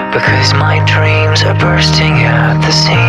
Because my dreams are bursting at the seams.